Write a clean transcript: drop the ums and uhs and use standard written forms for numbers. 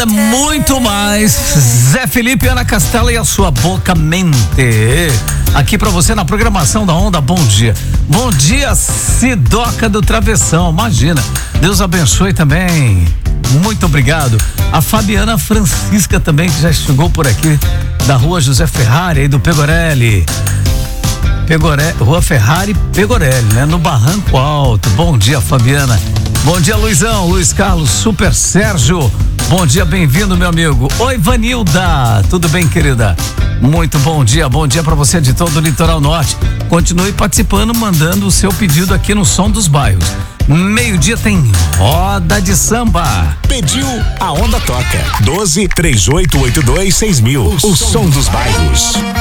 Onda muito mais. Zé Felipe, Ana Castela e a sua boca mente. Aqui pra você na programação da Onda, bom dia. Bom dia, Sidoca do Travessão, imagina. Deus abençoe também. Muito obrigado. A Fabiana Francisca também, que já chegou por aqui, da rua José Ferrari, aí do Pegorelli. Rua Ferrari Pegorelli, né? No Barranco Alto. Bom dia, Fabiana. Bom dia, Luizão, Luiz Carlos, Super Sérgio. Bom dia, bem-vindo, meu amigo. Oi, Vanilda. Tudo bem, querida? Muito bom dia pra você de todo o Litoral Norte. Continue participando, mandando o seu pedido aqui no Som dos Bairros. Meio-dia tem roda de samba. Pediu, a Onda toca. 12 3882 6000. O Som dos Bairros.